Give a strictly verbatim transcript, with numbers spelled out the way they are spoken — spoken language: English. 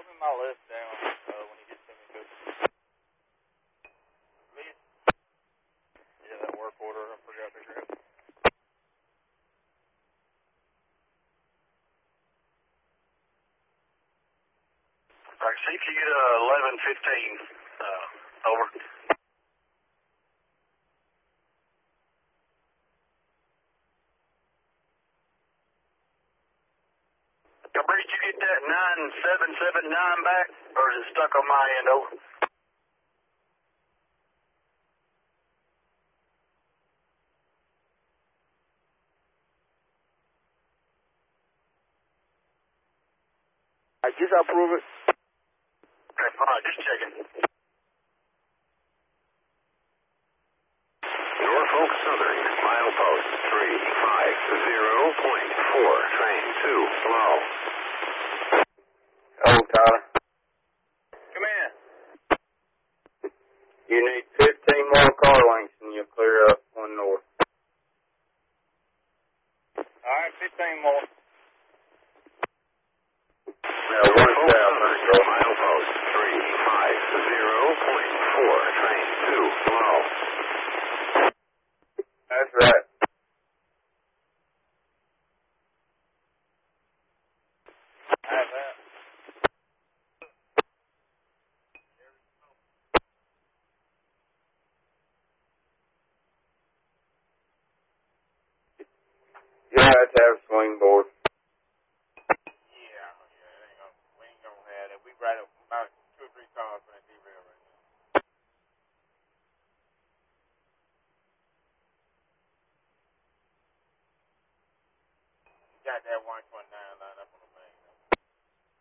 throw me my list down uh, when you get to me. Please. Yeah, that work order. I forgot to grab it. All right, see if you get uh, eleven fifteen. Uh, over. Cabri, did you get that nine seven seven nine back, or is it stuck on my end? Over. I guess I'll prove it. Okay, all right, just checking. Norfolk Southern, milepost three five zero point four, train two, slow. Oh, Tyler. Come in. You need fifteen more car lengths and you'll clear up one north. All right, fifteen more. Now, one south, milepost three five zero point four, train two, slow. That's right. I have that. Yeah, I have to have a swing board. Yeah, yeah, it ain't gonna, we ain't gonna have that. We ride about two or three cars when it derail right now. Got that one twenty-nine line.